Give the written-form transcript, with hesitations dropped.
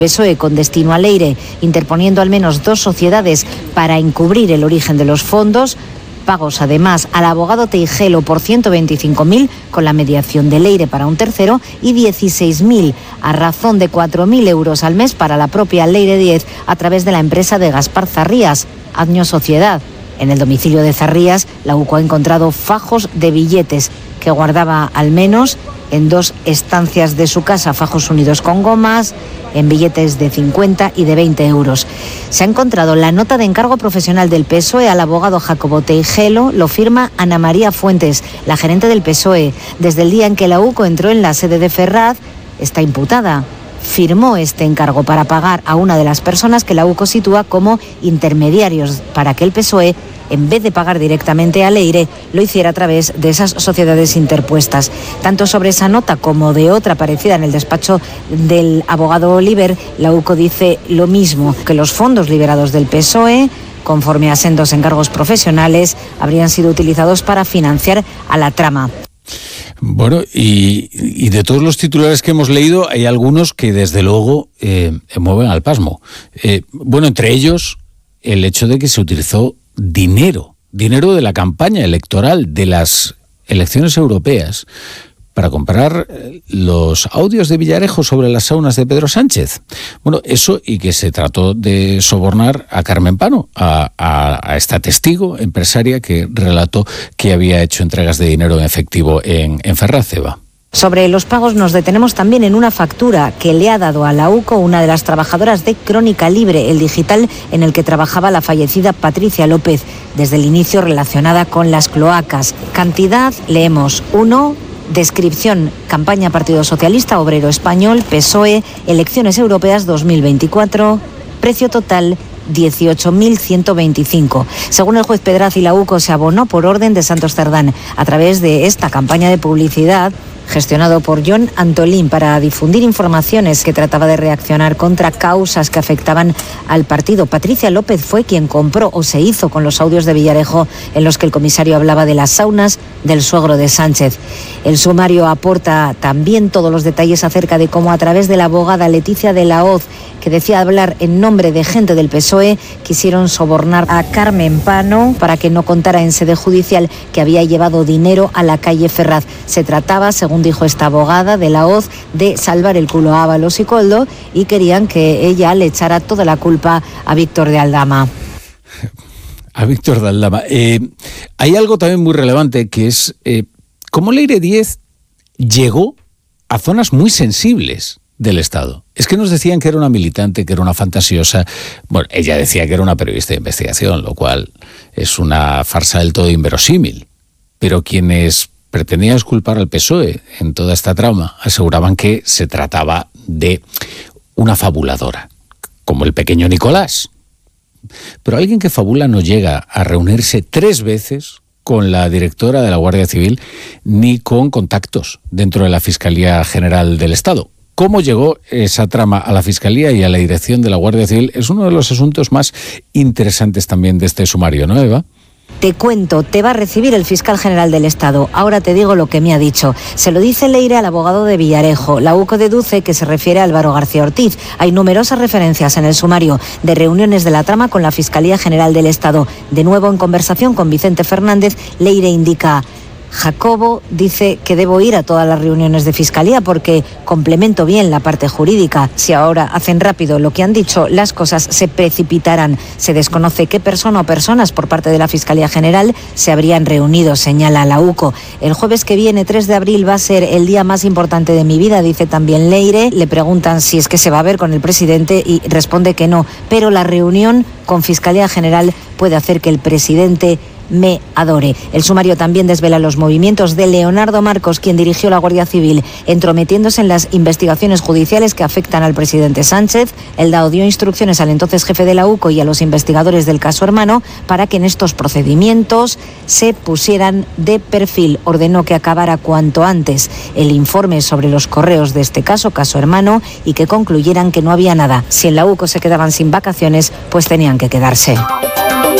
PSOE con destino a Leire, interponiendo al menos 2 sociedades para encubrir el origen de los fondos. Pagos además al abogado Teijelo por 125.000 con la mediación de Leire para un tercero y 16.000 a razón de 4.000 euros al mes para la propia Leire 10 a través de la empresa de Gaspar Zarrías, Adño Sociedad. En el domicilio de Zarrías, la UCO ha encontrado fajos de billetes que guardaba al menos en 2 estancias de su casa, fajos unidos con gomas, en billetes de 50 y de 20 euros. Se ha encontrado la nota de encargo profesional del PSOE al abogado Jacobo Teijelo, lo firma Ana María Fuentes, la gerente del PSOE. Desde el día en que la UCO entró en la sede de Ferraz, está imputada. Firmó este encargo para pagar a una de las personas que la UCO sitúa como intermediarios para que el PSOE, en vez de pagar directamente a Leire, lo hiciera a través de esas sociedades interpuestas. Tanto sobre esa nota como de otra parecida en el despacho del abogado Oliver, la UCO dice lo mismo, que los fondos liberados del PSOE, conforme a sendos encargos profesionales, habrían sido utilizados para financiar a la trama. Bueno, y de todos los titulares que hemos leído, hay algunos que desde luego mueven al pasmo. Bueno, entre ellos, el hecho de que se utilizó dinero de la campaña electoral de las elecciones europeas para comprar los audios de Villarejo sobre las saunas de Pedro Sánchez. Bueno, eso, y que se trató de sobornar a Carmen Pano, a esta testigo empresaria que relató que había hecho entregas de dinero en efectivo en Ferraz, Eva. Sobre los pagos nos detenemos también en una factura que le ha dado a la UCO una de las trabajadoras de Crónica Libre, el digital en el que trabajaba la fallecida Patricia López, desde el inicio relacionada con las cloacas. Cantidad, leemos 1. Descripción: campaña Partido Socialista Obrero Español, PSOE, elecciones europeas 2024. Precio total: 18.125. Según el juez Pedraz y la UCO, se abonó por orden de Santos Cerdán a través de esta campaña de publicidad gestionado por John Antolín para difundir informaciones que trataba de reaccionar contra causas que afectaban al partido. Patricia López fue quien compró o se hizo con los audios de Villarejo en los que el comisario hablaba de las saunas del suegro de Sánchez. El sumario aporta también todos los detalles acerca de cómo a través de la abogada Leticia de la Hoz, que decía hablar en nombre de gente del PSOE, quisieron sobornar a Carmen Pano para que no contara en sede judicial que había llevado dinero a la calle Ferraz. Se trataba, según dijo esta abogada de la Hoz, de salvar el culo a Ábalos y Koldo, y querían que ella le echara toda la culpa a Víctor de Aldama. A Víctor de Aldama. Hay algo también muy relevante, que es cómo Leire 10 llegó a zonas muy sensibles del Estado. Es que nos decían que era una militante, que era una fantasiosa. Bueno, ella decía que era una periodista de investigación, lo cual es una farsa del todo inverosímil. Pero quienes pretendían exculpar al PSOE en toda esta trama aseguraban que se trataba de una fabuladora, como el pequeño Nicolás. Pero alguien que fabula no llega a reunirse 3 veces con la directora de la Guardia Civil ni con contactos dentro de la Fiscalía General del Estado. ¿Cómo llegó esa trama a la Fiscalía y a la dirección de la Guardia Civil? Es uno de los asuntos más interesantes también de este sumario, ¿no, Eva? Te cuento, te va a recibir el fiscal general del Estado. Ahora te digo lo que me ha dicho. Se lo dice Leire al abogado de Villarejo. La UCO deduce que se refiere a Álvaro García Ortiz. Hay numerosas referencias en el sumario de reuniones de la trama con la Fiscalía General del Estado. De nuevo, en conversación con Vicente Fernández, Leire indica: Jacobo dice que debo ir a todas las reuniones de Fiscalía porque complemento bien la parte jurídica. Si ahora hacen rápido lo que han dicho, las cosas se precipitarán. Se desconoce qué persona o personas por parte de la Fiscalía General se habrían reunido, señala la UCO. El jueves que viene, 3 de abril, va a ser el día más importante de mi vida, dice también Leire. Le preguntan si es que se va a ver con el presidente y responde que no. Pero la reunión con Fiscalía General puede hacer que el presidente me adore. El sumario también desvela los movimientos de Leonardo Marcos, quien dirigió la Guardia Civil, entrometiéndose en las investigaciones judiciales que afectan al presidente Sánchez. El DAO dio instrucciones al entonces jefe de la UCO y a los investigadores del caso Hermano para que en estos procedimientos se pusieran de perfil. Ordenó que acabara cuanto antes el informe sobre los correos de este caso Hermano, y que concluyeran que no había nada. Si en la UCO se quedaban sin vacaciones, pues tenían que quedarse.